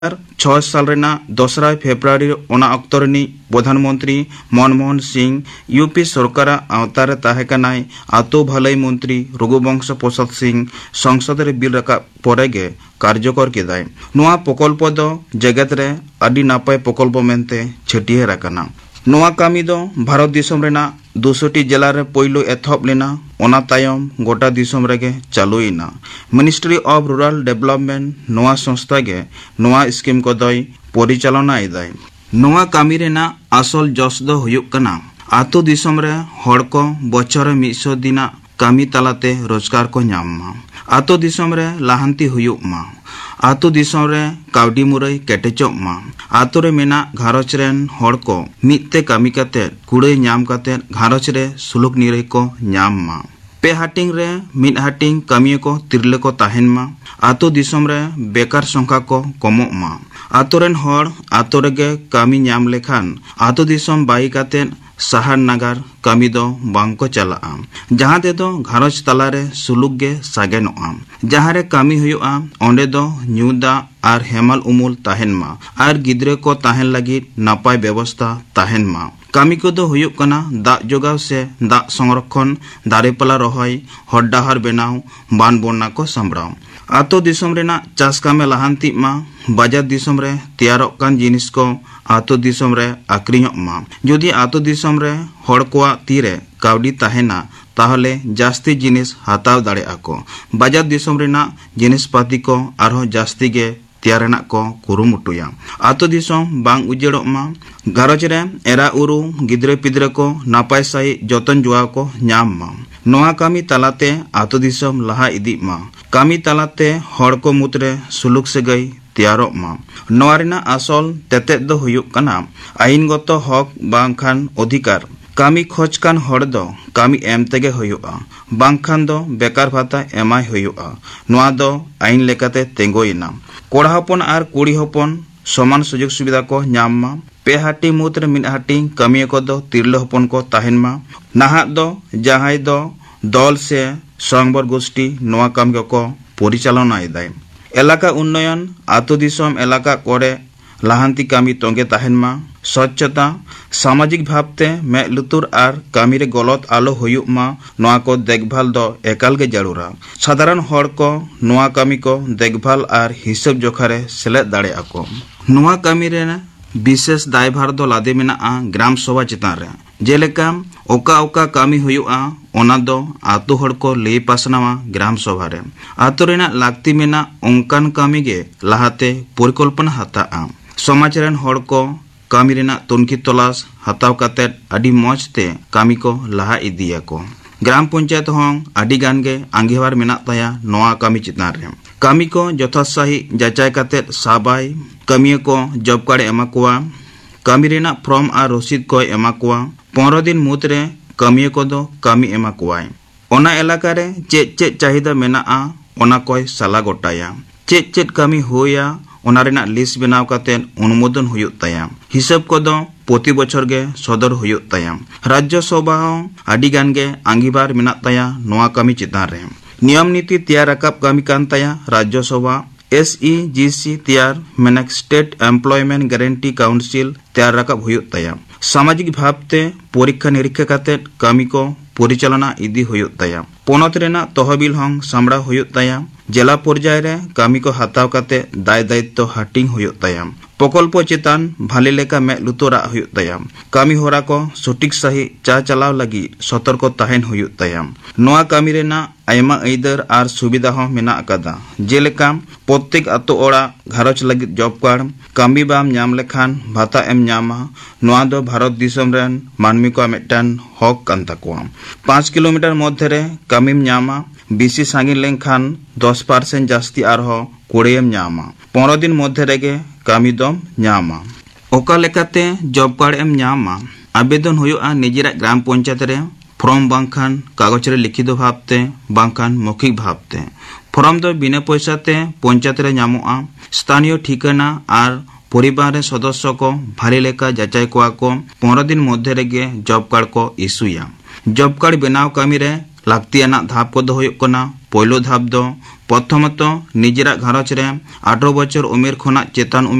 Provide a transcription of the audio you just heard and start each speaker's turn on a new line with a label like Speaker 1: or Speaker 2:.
Speaker 1: 2006 साल रेना 2 फेब्रुआरी ओना अक्तो रनी प्रधानमंत्री मनमोहन सिंह यूपी सरकार आवतारे ताहेकानाय आतो भलाई मंत्री रघुवंश प्रसाद सिंह संसद रे बिल रका परेगे कार्यकर केदाय नोआ प्रकल्प दो जगत रे अडी नापाय प्रकल्प मेनते छटिया राकना नोआ कामी दो भारत दिसम रेना 200 जिला रे पहिलो एथप लेना ओना तायम गोटा दिसम रेगे चालुइना मिनिस्ट्री ऑफ रूरल डेवलपमेंट नोआ संस्था गे नोआ स्कीम को दय परिचालना इदाय नोआ कामी रेना आसल जस दो हुयुक कना आतो दिसम रे हड़ को बछर 100 दिना कामी तालाते रोजगार को ᱧᱟᱢ आतो दिसम रे लाहांती हुयुक मा आतो दिसम रे कावडी मुरई केटेचोक मा आतो रे मेना घारच रेन हड़ को मिते कामी काते कुड़े ᱧᱟᱢ काते घारच रे सुलुक निरई को ᱧᱟᱢ मा पे हाटिंग रे मिड हाटिंग कामी को तिरले को ताहेन मा आतो दिसम रे बेकार संख्या को कमोक मा आतो रेन हड़ आतो रेगे कामी ᱧाम लेखान आतो दिसम बाई काते शहर नगर कामी दो बांको चला जहाँ दे दो घारज तलारे सुलुक गे सागेनोआ जहाँ रे कामी हुयुआ ओंडे दो न्यूदा आर हेमल उमुल ताहेन मा आर गिद्रे को ताहेन लगी नापाय व्यवस्था ताहेन मा कामी को दो हुयुक कना दाग जोगाव से दाग संरक्षण दारेपाला रहाय हर डाहार बेनाव बान बन्ना को संभराव आतो दिसम रेना चास कामे लाहांती मा बाजार दिसम रे तैयारोक कान जिनिस को आतो दिसम रे आक्रियोक मा जदि आतो दिसम रे हड़ कोआ तीरे कावडी ताहेना ताहले जास्ती जिनिस हाताव दाड़े आको बाजार दिसम रेना जिनिस पाती को आरहो जास्ती गे तैयारना को कुरुमुटुया आतो दिसम बांग उजेड़ोक मा घारज रे एरा उरु गिद्रे पिद्रे को नापाय साई जतन जुआ को ᱧᱟᱢ मा नोआ कामी तालाते आतो दिसम लहा इदी मा कामी तालाते हड़ को मुतरे सुलुक से गई तैयारोक मा नोआ रेना आसल तेतेद दो हुयुक कना आईनगत हक बांखान अधिकार कामी खोज कान हड़ दो कामी एम तेगे हुयुआ बांखान दो बेकार भाता एमाय हुयुआ नोआ दो आईन लेकाते तेंगोइना कोड़ा हपन आर कुड़ी हपन समान सुजोग सुविधा को ᱧᱟᱢ मा पे हाटी मुतरे मिड हाटी कामी को दो तिरले हपन को ताहेन मा नाहा दो जहाय दो दल से संबर गोष्ठी नोआ कामी को परिचालना इदाय एलाका उन्नयन आतो दिसम एलाका कोरे लाहांती कामी तोंगे ताहेन मा स्वच्छता सामाजिक भावते मे लुतुर आर कामी रे गलत आलो हुयुक मा नोआ को देखभाल दो एकाल गे जरूरा साधारण हड़ को नोआ कामी को देखभाल आर हिसाब जोखारे सेलेद दाड़े आको नोआ कामी रे विशेष दायभार दो लादे मेना ग्राम सभा चितान रे जेलेका ओका ओका कामी हुयुआ ओना दो आतो हड़ को ले पासनावा ग्राम सभा रे आतो रेना लागती मेना ओंकान कामी गे लाहाते परिकल्पना हाता समाज रेन हड़ को कामी रेना तुनखी तलाश हताव काते अडी मौजते कामी को लाहा इदिया को ग्राम पंचायत हों अडी गान गे आंगीवार मेना ताया नोआ कामी चितान रे कामी को यथासाही जाचाय काते साबाय कामी को जॉब कार्ड एमा कोआ कामी रेना फॉर्म आ रसीद को एमा कोआ 15 दिन मुद्रे कामी को दो कामी एमा कोआय ओना एलाका रे चेत चेत चाहिदा मेना ओना कोय साला गोटाया चेत चेत कामी होया ओना रेना लिस्ट बनाव काते अनुमोदन हुयुक ताया हिसाब को दो प्रति बछर गे सदर हुयुक ताया राज्य सभा आडी गान गे आंगीबार मेना ताया नोआ कामी चितान रे नियम नीति तैयार राकाब कामी कान ताया राज्य सभा SEGC तैयार मेना स्टेट एम्प्लॉयमेंट गारंटी काउंसिल तैयार राकाब हुयुक ताया सामाजिक भावते परीक्षा निरीक्षा काते कामी को परिचालना इदी हुयुक ताया पोनत रेना तहबिल हों सामड़ा हुयुक ताया जिला पर्याय रे कामी को हाताव काते दाय दायित्व हाटिंग हुयुक ताया प्रकल्प चेतान भाले लेका मे लुतोरा हुयुक ताया कामी होरा को सटीक सही चा चलाव लगी सतर्क ताहेन हुयुक ताया नोआ कामी रेना आयमा ऐदर आर सुविधा हो मेना अकादा जेलेका प्रत्येक आतो ओड़ा घारज लगी जॉब कार्ड कामी बाम ᱧᱟᱢ लेखान भाता एम ᱧᱟᱢᱟ नोआ दो भारत दिसम रेन मानमी को मेटन हक कान ताकोआ 5 किलोमीटर मध्य रे कामीम ᱧᱟᱢᱟ बीसी सांगिन लेखान 10% जास्ती आरहो कोड़ेम ᱧᱟᱢᱟ 15 दिन मध्य रेगे कामी दम ᱧᱟᱢᱟ ओका लेकाते जॉब कार्ड एम ᱧᱟᱢᱟ आवेदन हुयुआ निजेरा ग्राम पंचायत रे फॉर्म बांखान कागज रे लिखित भावते बांखान मौखिक भावते फॉर्म दो बिना पैसाते पंचायत रे ᱧᱟᱢᱚᱜᱼᱟ स्थानीय ठिकाना आर परिवार सदस्य को भारी लेका जाचाई कोआ को 15 दिन मध्य रेगे जॉब कार्ड को इस्युया जॉब कार्ड बनाव कामी रे लागतियाना धाप को दो हुयुक कना पहिलो धाप दो प्रथमत निजरा घारंज रे 18 बछर उमेर खना चेतान